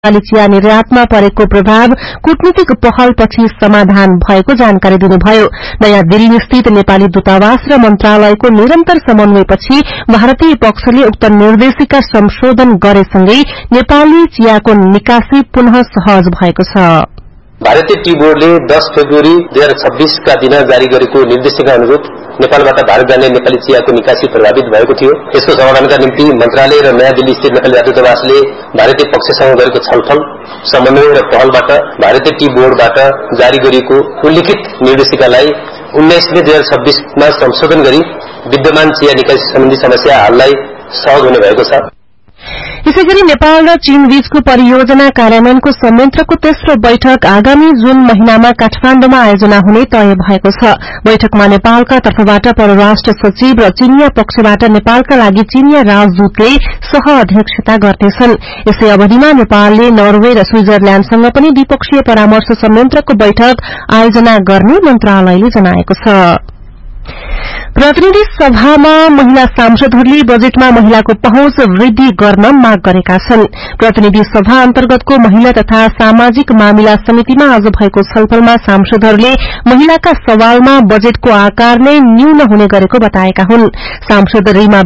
नेपाली चिया निर्यातमा परेको प्रभाव कूटनीतिक पहलपछि समाधान भएको जानकारी दिनुभयो। नयाँ दिल्ली स्थित नेपाली दूतावास र मन्त्रालयको निरन्तर समन्वयपछि भारतीय पक्षले उक्त निर्देशिका संशोधन गरेसँगै नेपाली चियाको निकासी पुनः सहज भएको छ। भारतीय टी बोर्डले 10 फेब्रुअरी 2026 का दिन जारी गरेको निर्देशिका अनुरूप नेपालबाट भारत जाने नेपाली चियाको निकासी प्रभावित भएको थियो। यसको समाधानका निम्ति मन्त्रालय र नयाँ दिल्ली स्थित नेपाली दूतावासले भारतीय पक्षसँग गरेको छलफल, समन्वय र पहलबाट भारतीय टी बोर्डबाट जारी गरिएको उल्लिखित निर्देशिकालाई 19 मे 2026 मा संशोधन गरी विद्यमान चिया निकासी सम्बन्धी समस्या हललाई सहज हुने भएको छ। यसैगरी नेपाल र चीन बीचको परियोजना कार्यान्वयनको संयन्त्रको तेस्रो बैठक आगामी जून महिनामा काठमाण्डुमा आयोजना हुने तय भएको छ। बैठकमा नेपालका तर्फबाट परराष्ट्र सचिव र चीनिया पक्षबाट नेपालका लागि चीनिया राजदूतले सह अध्यक्षता गर्नेछन्। यसै अवधिमा नेपालले नर्वे र स्विजरल्याण्डसँग पनि द्विपक्षीय परामर्श संयन्त्रको बैठक आयोजना गर्ने मन्त्रालयले जनाएको छ। प्रतिनिधि सभामा महिला सांसदहरूले बजेटमा महिलाको पहुँच वृद्धि गर्न माग गरेका छन्। प्रतिनिधि सभा अन्तर्गतको महिला तथा सामाजिक मामिला समितिमा आज भएको छलफलमा सांसदहरूले महिलाका सवालमा बजेटको आकार नै न्यून हुने गरेको बताएका हुन्। सांसद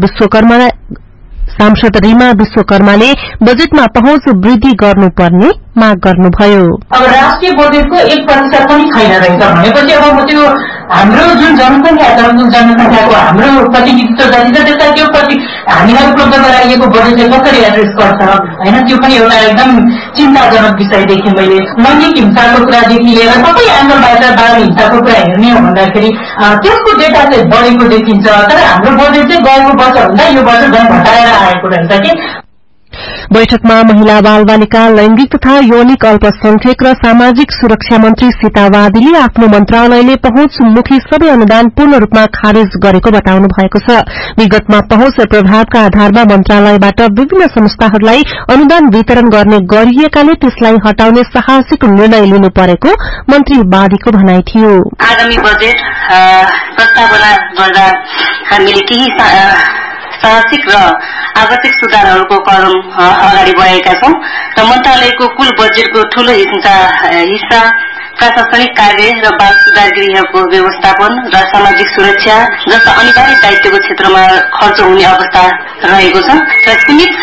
रीमा विश्वकर्माले बजेटमा पहुँच वृद्धि गर्नुपर्ने माग गर्नुभयो। अब राष्ट्रिय बजेटको 1% पनि छैन रहेछ भनेपछि अब त्यो हाम्रो जुन जनसंख्या छ, जुन जनसंख्याको हाम्रो प्रतिनिधित्व जति छ त्यसलाई त्यो प्रति हामीलाई उपलब्ध गराइएको बजेटले कसरी एड्रेस गर्छ हैन, त्यो पनि एउटा एकदम चिन्ताजनक विषय देखेँ मैले। लैङ्गिक हिंसाको कुरादेखि लिएर सबै एङ्गलबाट बाल हिंसाको कुरा हेर्ने हो भन्दाखेरि त्यसको डेटा चाहिँ बढेको देखिन्छ, तर हाम्रो बजेट चाहिँ गएको वर्षभन्दा यो वर्ष झन् घटाएर आएको रहेछ कि। बैठकमा महिला बाल बालिका लैंगिक तथा यौनिक अल्पसंख्यक र सामाजिक सुरक्षा मन्त्री सीता वादीले आफ्नो मन्त्रालयले पहुँचमुखी सबै अनुदान पूर्ण रूपमा खारेज गरेको बताउनु भएको छ। विगतमा पहुँच र प्रभावका आधारमा मन्त्रालयबाट विभिन्न संस्थाहरूलाई अनुदान वितरण गर्ने गरिएकाले त्यसलाई हटाउने साहसिक निर्णय लिनु परेको मन्त्री वादीको भनाई थियो। आगामी बजेट प्रस्तावना गर्दा हामीले केही साहसिक र आवश्यक सुधारहरूको कदम अगाडि बढाएका छौं र मन्त्रालयको कुल बजेटको ठूलो हिस्सा प्रशासनिक कार्य र बाल सुधार गृहको व्यवस्थापन र सामाजिक सुरक्षा जस्ता अनिवार्य दायित्वको क्षेत्रमा खर्च हुने अवस्था रहेको छ र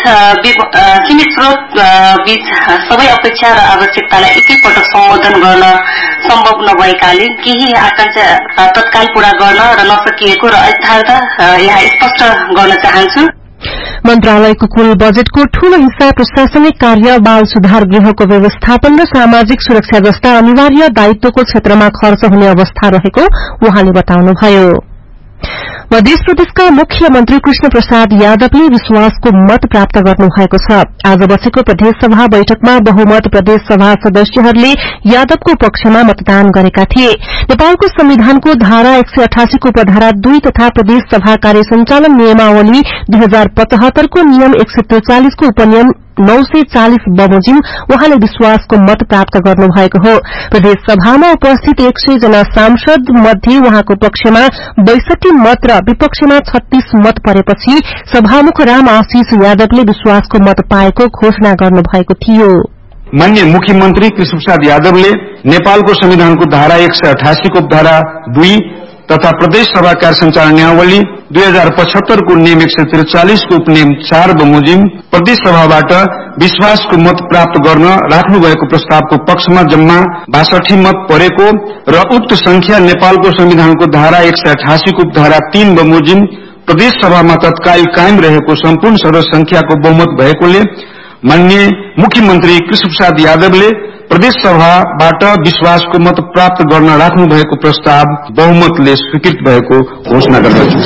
सीमित स्रोत बीच सबै अपेक्षा र आवश्यकतालाई एकैपटक सम्बोधन गर्न सम्भव नभएकाले केही आकांक्षा तत्काल पूरा गर्न र नसकिएको र यथार्थ यहाँ स्पष्ट गर्न चाहन्छु। मन्त्रालयको कुल बजेटको ठूलो हिस्सा प्रशासनिक कार्य, बाल सुधार गृहको व्यवस्थापन र सामाजिक सुरक्षा जस्ता अनिवार्य दायित्वको क्षेत्रमा खर्च हुने अवस्था रहेको उहाँले बताउनुभयो। मध्य प्रदेशका मुख्यमन्त्री कृष्ण प्रसाद यादवले विश्वासको मत प्राप्त गर्नुभएको छ। आज बसेको प्रदेशसभा बैठकमा बहुमत प्रदेशसभा सदस्यहरूले यादवको पक्षमा मतदान गरेका थिए। नेपालको संविधानको धारा 188 को उपधारा 2 तथा प्रदेशसभा कार्य संचालन नियमावली 2075 को नियम 143 को उपनियम 940 बमोजिम उहाँले विश्वासको मत प्राप्त गर्नुभएको हो। प्रदेशसभामा उपस्थित 100 जना सांसद मध्ये उहाँको पक्षमा 62 मत र विपक्षमा 36 मत परेपछि सभामुख राम आशीष यादवले विश्वासको मत पाएको घोषणा गर्नुभएको थियो। माननीय मुख्यमन्त्री कृष्ण प्रसाद यादवले नेपालको संविधानको धारा 188 को उपधारा 2 तथा प्रदेश सभा कार्य संचालन नियमावली 2075 को नियम 143 को उपनियम 4 बमोजिम प्रदेश सभाबाट विश्वासको मत प्राप्त गर्न राख्नुभएको प्रस्तावको पक्षमा जम्मा 62 मत परेको र उक्त संख्या नेपालको संविधानको धारा 188 को उपधारा 3 बमोजिम प्रदेश सभामा तत्काल कायम रहेको सम्पूर्ण सदस्य संख्याको बहुमत भएकोले माननीय मुख्यमन्त्री कृष्ण प्रसाद यादवले प्रदेश सभाबाट विश्वासको मत प्राप्त गर्न राख्नु भएको प्रस्ताव बहुमतले स्वीकृत भएको घोषणा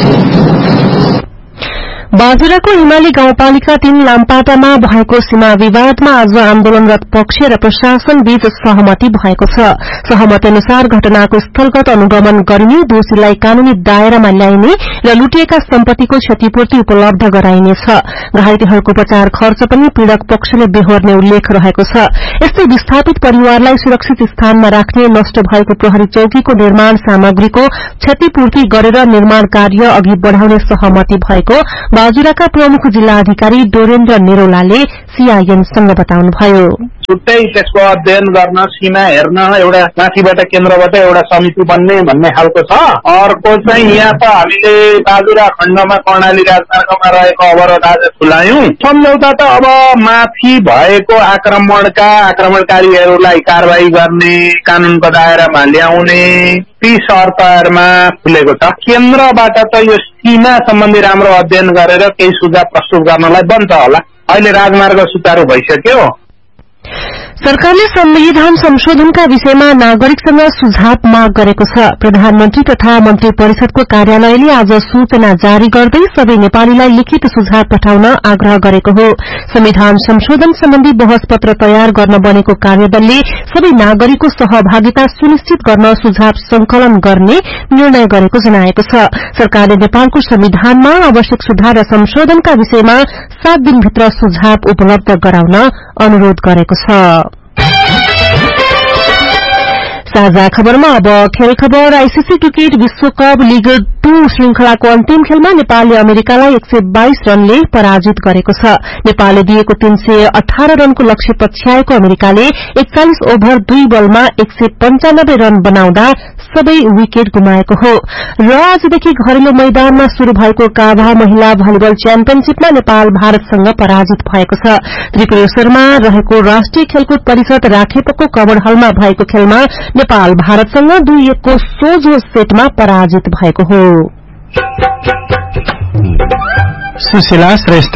गर्दछु। बाजुराको हिमाली गाउँपालिका 3 लामपाटामा भएको सीमा विवादमा आज आन्दोलनरत पक्ष र प्रशासन बीच सहमति भएको छ। सहमति अनुसार घटनाको स्थलगत अनुगमन गरिने, दोषीलाई कानूनी दायरामा ल्याइने र लुटिएका सम्पत्तिको क्षतिपूर्ति उपलब्ध गराइनेछ। घाइतेहरूको उपचार खर्च पनि पीड़क पक्षले बेहोर्ने उल्लेख रहेको छ। यस्तै विस्थापित परिवारलाई सुरक्षित स्थानमा राख्ने, नष्ट भएको प्रहरी चौकीको निर्माण सामग्रीको क्षतिपूर्ति गरेर निर्माण कार्य अघि बढ़ाउने सहमति भएको बाजुराका प्रमुख जिल्ला अधिकारी डोरेन्द्र निरोलाले सीआईएनसँग बताउनुभयो। छुट्टै त्यसको अध्ययन गर्न, सीमा हेर्न एउटा माथिबाट केन्द्रबाट एउटा समिति बन्ने भन्ने खालको छ। अर्को चाहिँ यहाँ त हामीले बाजुरा खण्डमा कर्णाली राजमार्गमा रहेको अवरोध आज खुलायौं। सम्झौता त अब माथि भएको आक्रमणकारीहरूलाई कारवाही गर्ने, कानूनको दायरामा ल्याउने ती शर्तहरूमा खुलेको छ। केन्द्रबाट त यो सीमा सम्बन्धी राम्रो अध्ययन गरेर केही सुझाव प्रस्तुत गर्नलाई बन्छ होला। अहिले राजमार्ग सुचारू भइसक्यो। सरकारले संविधान संशोधनका विषयमा नागरिकसँग सुझाव माग गरेको छ। प्रधानमन्त्री तथा मन्त्री परिषदको कार्यालयले आज सूचना जारी गर्दै सबै नेपालीलाई लिखित सुझाव पठाउन आग्रह गरेको हो। संविधान संशोधन सम्बन्धी बहस पत्र तयार गर्न बनेको कार्यदलले सबै नागरिकको सहभागिता सुनिश्चित गर्न सुझाव संकलन गर्ने निर्णय गरेको जनाएको छ। सरकारले नेपालको संविधानमा आवश्यक सुधार र संशोधनका विषयमा 7 दिनभित्र सुझाव उपलब्ध गराउन अनुरोध गरेको छ। साझा खबरमा अब खेल खबर। आईसीसी क्रिकेट विश्वकप लीग 2 श्रृंखलाको अन्तिम खेलमा नेपालले अमेरिकालाई 122 रनले पराजित गरेको छ। नेपालले दिएको 318 रनको लक्ष्य पछ्याएको अमेरिकाले 41 ओभर 2 बलमा 195 रन बनाउँदा सबै विकेट गुमाएको हो। र आजदेखि घरेलु मैदानमा शुरू भएको काभा महिला भलिबल च्याम्पियनशीपमा नेपाल भारतसँग पराजित भएको छ। त्रिपुरेश्वरमा रहेको राष्ट्रिय खेलकुद परिषद राखेपको कवर हलमा भएको खेलमा नेपाल भारतसँग 2-1 को सोझो सेटमा पराजित भएको हो। सुशीला श्रेष्ठ।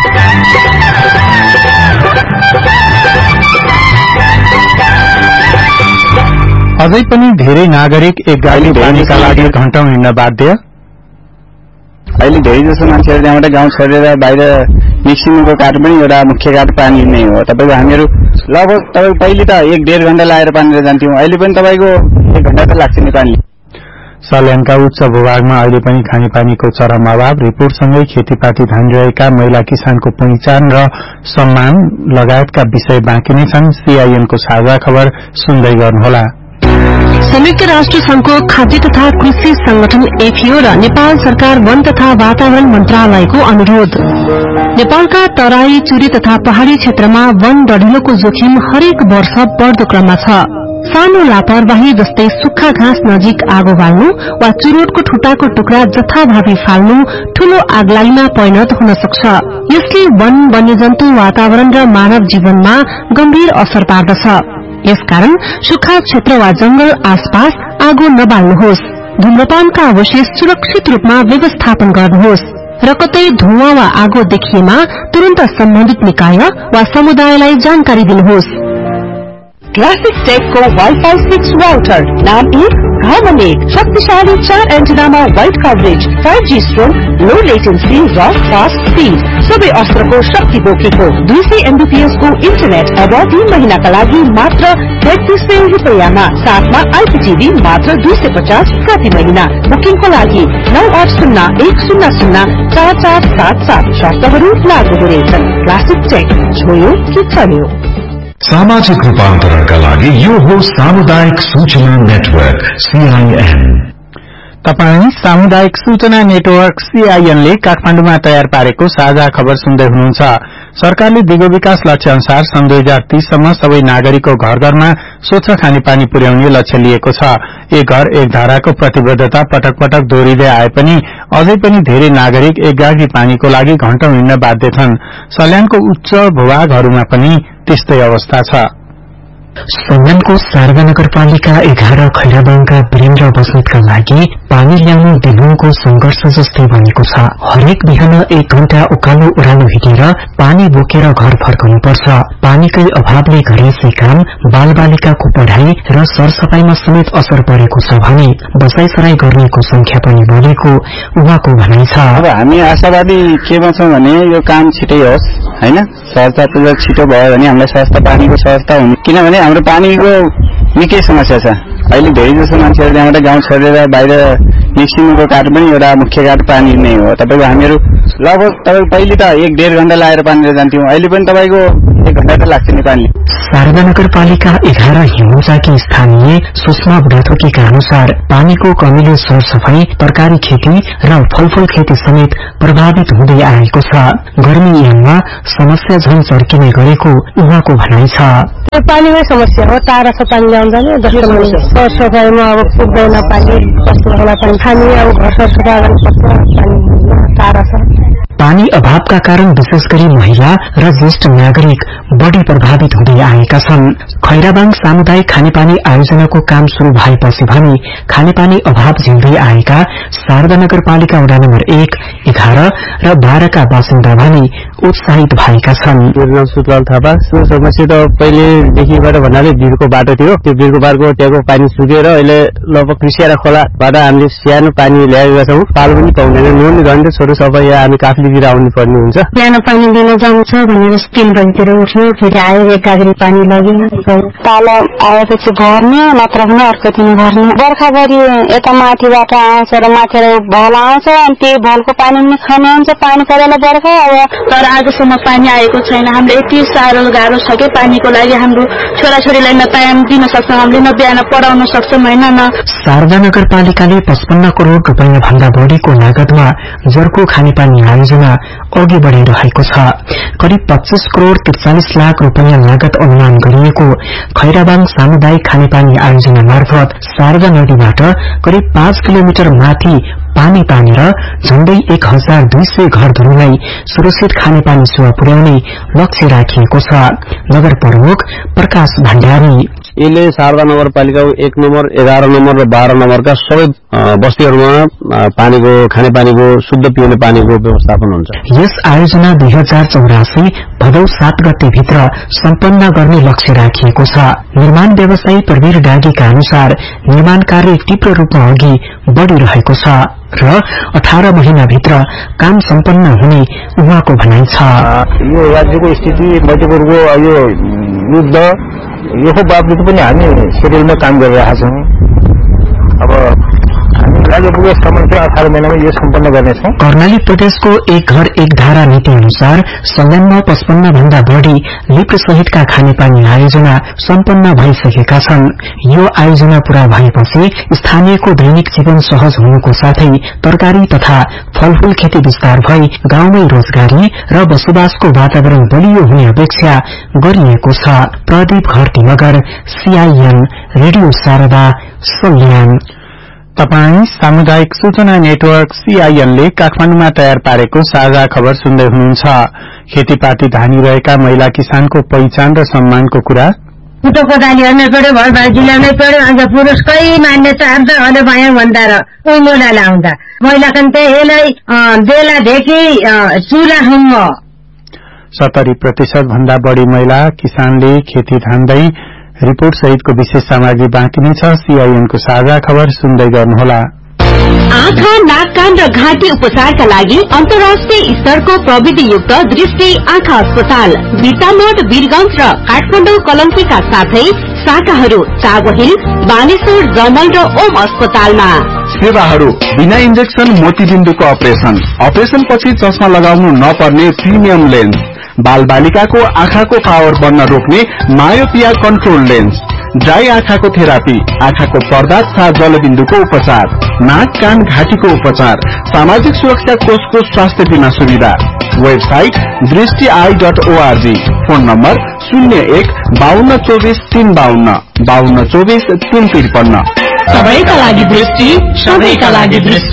अझै पनि धेरै नागरिक एक गाडी पानीका लागि घण्टौं हिँड्न बाध्य। अहिले धेरै जसो मान्छेहरू त्यहाँबाट गाउँ छोडेर बाहिर निस्किनुको कारण पनि एउटा मुख्य कारण पानी नै हो। तपाईँको हामीहरू लगभग तपाईँ पहिले त 1-1.5 घण्टा लगाएर पानी लिएर जान्थ्यौं, अहिले पनि तपाईँको 1 घण्टा त लाग्छ नि पानी। सल्यानका उच्च भूभागमा अहिले पनि खानेपानीको चरम अभाव। रिपोर्टसँगै खेतीपाती धानिरहेका महिला किसानको पहिचान र सम्मान लगायतका विषय बाँकी नै छन्। सीआईएनको साझा खबर सुन्दै गर्नुहोला। संयुक्त राष्ट्र संघको खाद्य तथा कृषि संगठन एफएओ र नेपाल सरकार वन तथा वातावरण मन्त्रालयको अनुरोध। नेपालका तराई, चुरी तथा पहाड़ी क्षेत्रमा वन डढिलोको जोखिम हरेक वर्ष बढ़दो क्रममा छ। सानो लापरवाही जस्तै सुक्खा घाँस नजिक आगो बाल्नु वा चुरोटको ठुटाको टुक्रा जथाभावी फाल्नु ठूलो आगलागीमा परिणत हुन सक्छ। यसले वन, वन्यजन्तु, वातावरण र मानव जीवनमा गम्भीर असर पार्दछ। यसकारण सुक्खा क्षेत्र वा जंगल आसपास आगो नबाल्नुहोस्। धूम्रपानका अवशेष सुरक्षित रूपमा व्यवस्थापन गर्नुहोस् र कतै धुवाँ वा आगो देखिएमा तुरन्त सम्बन्धित निकाय वा समुदायलाई जानकारी दिनुहोस्। क्लासिक टेकको वाइफाई 6 राउटर नाम 1 घरमा 1 शक्तिशाली 4 एन्टेनामा वाइड कभरेज 5G स्ट्रोङ लो लेटेन्सी र फास्ट स्पिड सबै अस्त्रको शक्ति बोकेको 200 MBPS को इन्टरनेट अब 3 महिनाका लागि मात्र 3300 रुपैयाँमा, साथमा आइपीटीभी मात्र 250 प्रति महिना। बुकिङको लागि 9801004477 शर्तहरू लागू हुनेछन्। क्लासिक टेक छोयो कि चल्यो। सामाजिक रूपान्तरणका लागि यो हो सामुदायिक सूचना नेटवर्क सीआईएन। तपाई सामुदायिक सूचना नेटवर्क सीआईएन ले काठमाडौँमा तयार पारेको साझा खबर सुन्दै हुनुहुन्छ। सरकारले दिगो विकास लक्ष्य अनुसार सन् 2030 सम्म सबै नागरिकको घर घरमा स्वच्छ खानेपानी पुर्याउने लक्ष्य लिएको छ। एक घर एक धाराको प्रतिबद्धता पटक पटक दोहोरिँदै आए पनि अझै पनि धेरै नागरिक एक गागी पानीको लागि घण्टौं हिँड्न बाध्य छन्। सल्यानको उच्च भूभागहरूमा पनि त्यस्तै अवस्था छ। सल्यानको सार्गा नगरपालिका 11 खैराबाङका वीरेन्द्र बस्नेतका लागि पानी ल्याउनु दिनहुँको संघर्ष जस्तै बनेको छ। हरेक बिहान 1 घण्टा उकालो ओह्रालो हिँडेर पानी बोकेर घर फर्कनु पर्छ। पानीकै अभावले घरेसी काम, बालबालिकाको पढ़ाई र सरसफाईमा समेत असर परेको छ भने बसाईसराई गर्नेको संख्या पनि बढेको उहाँको भनाइ छ। अब हामी आशावादी केमा छौं भने यो काम छिटै होस् हैन, सहजता छिटो भयो भने हामीलाई सस्ता पानीको सहजता हुने, किनभने हाम्रो पानीको निकै समस्या छ। अहिले धेरै जसो मान्छेहरू त्यहाँबाट गाउँ छोडेर बाहिर निस्किनुको कारण पनि एउटा मुख्य कारण पानी नै हो। तपाईको हामीहरू लगभग तपाईँ पहिले त 1-1.5 घण्टा लागेर पानी लिएर जान्थ्यौं, अहिले पनि तपाईको 1 घण्टा त लाग्छ नि पानी। शारदा नगरपालिका 11 हिमुचाकी स्थानीय सुषमा बुढाथोकीका अनुसार पानीको कमीले सरसफाई, तरकारी खेती र फलफूल खेती समेत प्रभावित हुँदै आएको छ। गर्मी याममा समस्या झन चर्किने गरेको उहाँको भनाइ छ। पानीमै समस्या हो, टाढा छ पानी ल्याउँदा नि सरसफाइमा अब पुग्दैन पानी, बस्नुलाई पनि खाने अब घर सरसफाइ गर्नुपर्छ, पानी टाढा छ। पानी अभावका कारण विशेष गरी महिला र ज्येष्ठ नागरिक बढ़ी प्रभावित हुँदै आएका छन्। खैराबाङ सामुदायिक खानेपानी आयोजनाको काम शुरू भएपछि भने खानेपानी अभाव झेल्दै आएका शारदा नगरपालिका वडा नम्बर 1, 11 र 12 का बासिन्दा भने उत्साहित भएका छन्। सुतलाल थापा, समस्या त पहिलेदेखिबाट भन्नाले बिरको बाटो थियो, त्यो बिरको बाटोको त्यहाँको पानी सुकेर अहिले लगभग कृषिया खोलाबाट हामीले सानो पानी ल्याएका छौँ। पाल पनि पाउँदैन, नुन झन्डै छोटो सबै हामी काफ्लीतिर आउनु पर्ने हुन्छ। सानो पानी लिन जान्छ भनेर 3 बजीतिर उठ्यो, फेरि आयो 1 गाग्री पानी लग्यो, पाल आएपछि भर्ने नत्र भने अर्को दिन भर्ने। बर्खाभरि यता माथिबाट आउँछ र माथिबाट भल आउँछ, अनि त्यही भलको पानी पनि खाने हुन्छ। पानी परेन बर्खा, तर आजसम्म पानी आएको छैन। हामीले यति साह्रो गाह्रो छ कि पानीको लागि हाम्रो छोराछोरीलाई न टाइम दिन सक्छौँ, हामीले न बिहान पढाउन सक्छौँ होइन न। शारदा नगरपालिकाले 55 करोड़ रुपैयाँ भन्दा बढ़ीको लागतमा जर्को खानेपानी आयोजना अघि बढ़ाइरहेको छ। करिब 25 करोड़ 43 लाख रुपैयाँ लागत अनुमान गरिएको खैराबाङ सामुदायिक खानेपानी आयोजना मार्फत शारदा नदीबाट करिब 5 किलोमिटर माथि पानी तानेर झण्डै 1200 घरहरूलाई सुरक्षित खानेपानी सेवा पुर्याउने लक्ष्य राखिएको छ। नगर प्रमुख प्रकाश भण्डारी, यसले शारदा नगरपालिकाको 1 नम्बर, 11 नम्बर र 12 नम्बरका सबै बस्तीहरूमा पानीको खानेपानीको शुद्ध पिउने पानीको व्यवस्थापन हुन्छ। यस आयोजना 2084 भदौ 7 गते भित्र सम्पन्न गर्ने लक्ष्य राखिएको छ। निर्माण व्यवसायी प्रवीर डागीका अनुसार निर्माण कार्य तीव्र रूपमा अघि बढ़िरहेको छ र 18 महिनाभित्र काम सम्पन्न हुने उहाँको भनाइ छ। यो राज्यको स्थिति मध्यपूर्वको यो युद्ध यो बावजुद पनि हामी शेड्युलमा काम गरिरहेका छौँ। अब हामी राज्य पुगेस समयमा 18 महिनामा यो सम्पन्न गर्नेछौँ। कर्णाली प्रदेशको एक घर एक धारा नीति अनुसार संलग्न 55 भन्दा बढ़ी लिफ्ट सहितका खानेपानी आयोजना सम्पन्न भइसकेका छन्। यो आयोजना पूरा भएपछि स्थानीयको दैनिक जीवन सहज हुनुको साथै तरकारी तथा फलफूल खेती विस्तार भई गाउँमै रोजगारी र बसोबासको वातावरण बलियो हुने अपेक्षा गरिएको छ। Pradeep Gharti Magar, CIN radio Sharada, Salyan. तपाई सामुदायिक सूचना नेटवर्क CIN ले काठमाडौँमा तयार पारेको साझा खबर सुन्दै हुनुहुन्छ। खेतीपाती धानी रहेका महिला किसानको पहिचान र सम्मानको कुरा। कुटो कोदाली हेर्नै पर्यो, भरभार जिलाउनै पर्यो, अन्त पुरुषकै मान्यता अर्थ अले भयो भन्दा र उमुला लाउँदा महिला कन्ते यसलाई बेलादेखि चुलासम्म 70% भन्दा बढ़ी महिला किसानले खेती धान्दै रिपोर्ट सहितको विशेष सामग्री बाँकी नै छ। CIN को साझा खबर सुन्दै गर्नुहोला। आँखा, नाक, कान र घाँटी उपचारका लागि अन्तर्राष्ट्रिय स्तरको प्रविधियुक्त दृष्टि आँखा अस्पताल बिर्तामोड, वीरगंज र काठमाडौँ कलङ्कीका साथै शाखाहरू कागोहिल, बानेश्वर, जमल र ओम अस्पतालमा। सेवाहरू बिना इन्जेक्सन मोतीबिन्दुको अपरेशन पछि चस्मा लगाउनु नपर्ने प्रिमियम लेन्स, बाल बालिकाको आँखाको पावर बढ्न रोक्ने मायोपिया कन्ट्रोल लेन्स, ड्राई आँखाको थेरापी, आँखाको पर्दा तथा जलबिन्दुको उपचार, नाक, कान, घाँटीको उपचार, सामाजिक सुरक्षा कोषको स्वास्थ्य बीमा सुविधा। Website दृष्टि.org, phone number 01 52 24 352 52 24 353। सबैका लागि दृष्टि, सबैका लागि दृष्टि।